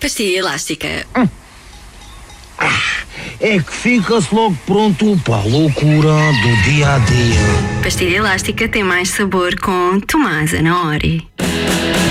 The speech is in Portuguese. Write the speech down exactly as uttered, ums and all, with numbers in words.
Pastilha elástica. Hum. Ah, é que fica-se logo pronto para a loucura do dia a dia. Pastilha elástica tem mais sabor com Tomás Anaori.